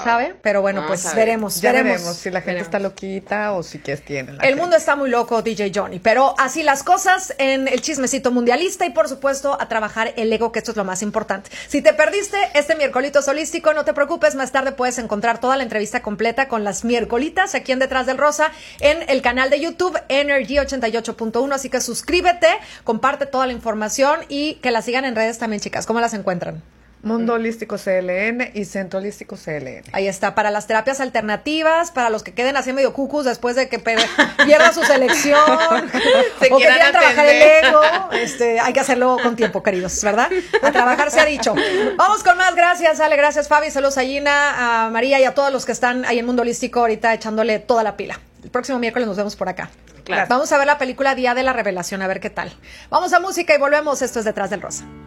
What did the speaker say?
sabe, pero bueno, pues veremos. Ya veremos si la gente está loquita o si quieres tiene. El mundo está muy loco, DJ Johnny, pero así las cosas en el chismecito mundialista y por supuesto a trabajar el ego, que esto es lo más importante. Si te perdiste este miércolito holístico, no te preocupes, más tarde puedes encontrar toda la entrevista completa con las miércolitas aquí en Detrás del Rosa en el canal de YouTube Energy 88.1, así que suscríbete, comparte toda la información y que la sigan en redes también, chicas. ¿Cómo las encuentran? Mundo Holístico CLN y Centro Holístico CLN. Ahí está, para las terapias alternativas, para los que queden así medio cucus después de que pierda su selección o que quieran trabajar el ego, hay que hacerlo con tiempo, queridos, ¿verdad? A trabajar se ha dicho. Vamos con más, gracias Ale, gracias Fabi, saludos a Gina, a María y a todos los que están ahí en Mundo Holístico ahorita echándole toda la pila. El próximo miércoles nos vemos por acá. Claro. Vamos a ver la película Día de la Revelación, a ver qué tal. Vamos a música y volvemos, esto es Detrás del Rosa.